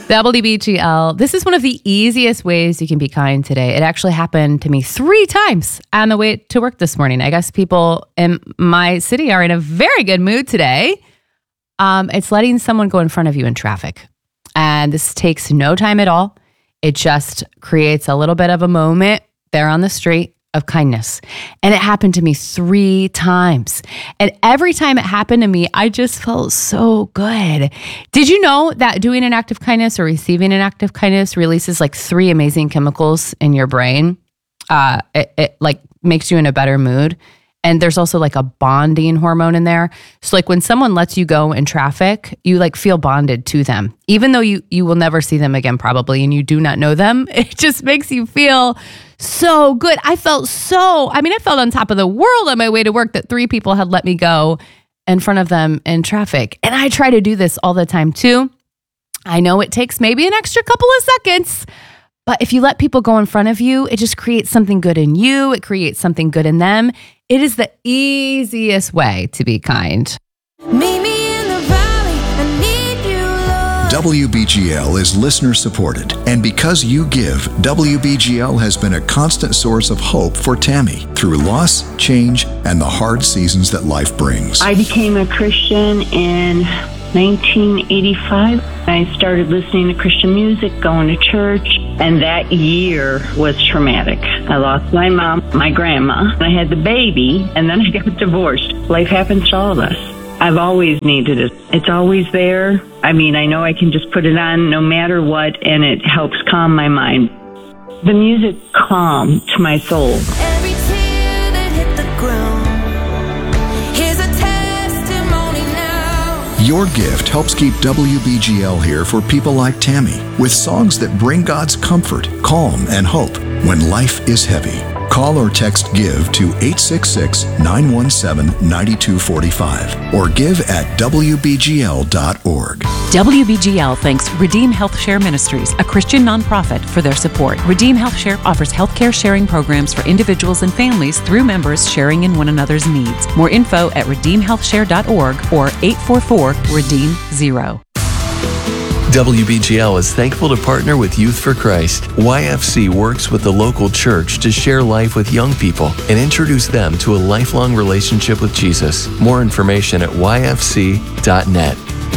WBGL, this is one of the easiest ways you can be kind today. It actually happened to me 3 times on the way to work this morning. I guess people in my city are in a very good mood today. It's letting someone go in front of you in traffic. And this takes no time at all. It just creates a little bit of a moment there on the street of kindness. And it happened to me 3 times. And every time it happened to me, I just felt so good. Did you know that doing an act of kindness or receiving an act of kindness releases like 3 amazing chemicals in your brain? It like makes you in a better mood. And there's also like a bonding hormone in there. So like when someone lets you go in traffic, you like feel bonded to them. Even though you will never see them again probably and you do not know them, it just makes you feel so good. I felt on top of the world on my way to work that 3 people had let me go in front of them in traffic. And I try to do this all the time too. I know it takes maybe an extra couple of seconds, but if you let people go in front of you, it just creates something good in you. It creates something good in them. It is the easiest way to be kind. Meet me in the valley, I need you, Lord. WBGL is listener supported, and because you give, WBGL has been a constant source of hope for Tammy through loss, change, and the hard seasons that life brings. I became a Christian in 1985. I started listening to Christian music, going to church, and that year was traumatic. I lost my mom, my grandma, and I had the baby, and then I got divorced. Life happens to all of us. I've always needed it. It's always there. I mean, I know I can just put it on no matter what, and it helps calm my mind. The music calmed to my soul. Every tear that hit the ground, here's a testimony now. Your gift helps keep WBGL here for people like Tammy, with songs that bring God's comfort, calm, and hope when life is heavy. Call or text GIVE to 866-917-9245 or give at WBGL.org. WBGL thanks Redeem Health Share Ministries, a Christian nonprofit, for their support. Redeem Health Share offers healthcare sharing programs for individuals and families through members sharing in one another's needs. More info at redeemhealthshare.org or 844-REDEEM-0. WBGL is thankful to partner with Youth for Christ. YFC works with the local church to share life with young people and introduce them to a lifelong relationship with Jesus. More information at yfc.net.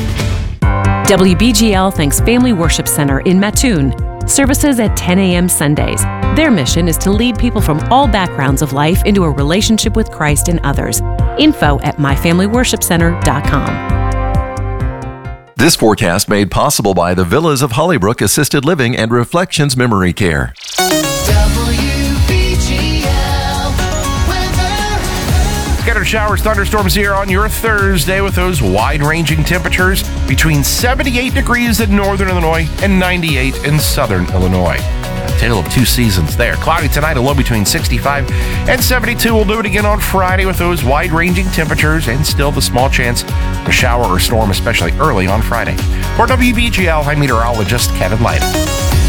WBGL thanks Family Worship Center in Mattoon. Services at 10 a.m. Sundays. Their mission is to lead people from all backgrounds of life into a relationship with Christ and others. Info at myfamilyworshipcenter.com. This forecast made possible by the Villas of Hollybrook Assisted Living and Reflections Memory Care. Scattered showers, thunderstorms here on your Thursday with those wide-ranging temperatures between 78 degrees in northern Illinois and 98 in southern Illinois. A tale of 2 seasons there. Cloudy tonight, a low between 65 and 72. We'll do it again on Friday with those wide-ranging temperatures and still the small chance of a shower or storm, especially early on Friday. For WBGL, I'm meteorologist Kevin Light.